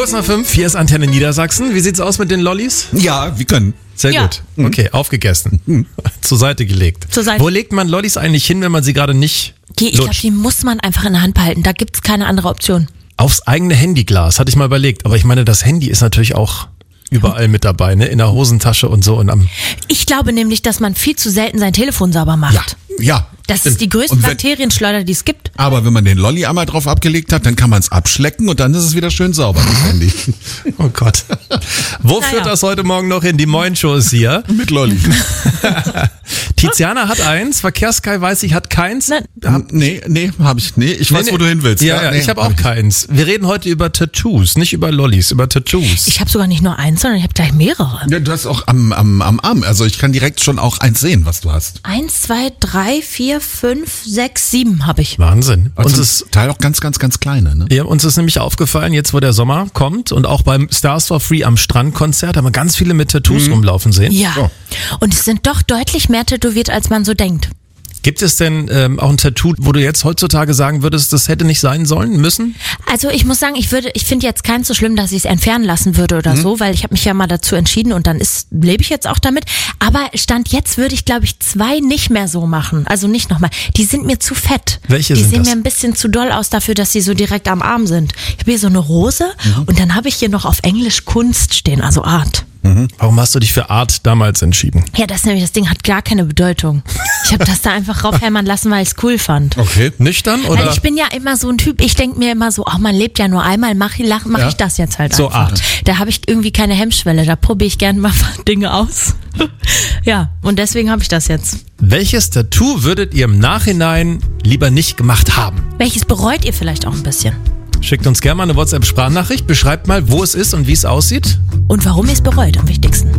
Kurz nach 5, hier ist Antenne Niedersachsen. Wie sieht's aus mit den Lollis? Ja, wir können. Sehr gut. Okay, aufgegessen. Zur Seite gelegt. Zur Seite. Wo legt man Lollis eigentlich hin, wenn man sie gerade nicht Ich glaube, lutscht? die muss man einfach in der Hand behalten. Da gibt's keine andere Option. Aufs eigene Handyglas, hatte ich mal überlegt. Aber ich meine, das Handy ist natürlich auch überall mit dabei, ne? In der Hosentasche und so. Und Ich glaube nämlich, dass man viel zu selten sein Telefon sauber macht. Ja. Das stimmt. ist die größte Und wenn- Bakterienschleuder, die es gibt. Aber wenn man den Lolli einmal drauf abgelegt hat, dann kann man es abschlecken und dann ist es wieder schön sauber, das Handy. oh Gott. Wo Naja. führt das heute Morgen noch hin? Die Moin-Show ist hier. Mit Lolli. Tiziana hat eins, Verkehrskai weiß ich, hat keins. Nein. Nee, habe ich. Nee, ich weiß, wo du hin willst. Ja, Nee, ich habe auch keins. Wir reden heute über Tattoos, nicht über Lollis, über Tattoos. Ich habe sogar nicht nur eins, sondern ich habe gleich mehrere. Ja, du hast auch am Arm. Also ich kann direkt schon auch eins sehen, was du hast. 1, 2, 3, 4, 5, 6, 7 habe ich. Wahnsinn. Und Uns zum ist, Teil auch ganz kleine, ne? ja, uns ist nämlich aufgefallen, jetzt wo der Sommer kommt und auch beim Stars for Free am Strandkonzert haben wir ganz viele mit Tattoos rumlaufen sehen. Ja. So. Und es sind doch deutlich mehr tätowiert, als man so denkt. Gibt es denn auch ein Tattoo, wo du jetzt heutzutage sagen würdest, das hätte nicht sein sollen, müssen? Also ich muss sagen, ich finde jetzt keins so schlimm, dass ich es entfernen lassen würde oder so, weil ich habe mich ja mal dazu entschieden und dann lebe ich jetzt auch damit. Aber Stand jetzt würde ich, glaube ich, 2 nicht mehr so machen. Also nicht nochmal. Die sind mir zu fett. Welche die sind sehen das? mir ein bisschen zu doll aus dafür, dass sie so direkt am Arm sind. Ich habe hier so eine Rose und dann habe ich hier noch auf Englisch Kunst stehen, also Art. Warum hast du dich für Art damals entschieden? Ja, das Ding hat gar keine Bedeutung. Ich habe das da einfach raufhämmern lassen, weil ich es cool fand. Okay. Nüchtern Weil oder ich bin ja immer so ein Typ, ich denke mir immer so, man lebt ja nur einmal, mach ich das jetzt halt So einfach. Art. Da habe ich irgendwie keine Hemmschwelle, da probiere ich gerne mal Dinge aus. Ja, und deswegen habe ich das jetzt. welches Tattoo würdet ihr im Nachhinein lieber nicht gemacht haben? Welches bereut ihr vielleicht auch ein bisschen? Schickt uns gerne mal eine WhatsApp-Sprachnachricht, beschreibt mal, wo es ist und wie es aussieht. Und warum ihr es bereut, am wichtigsten.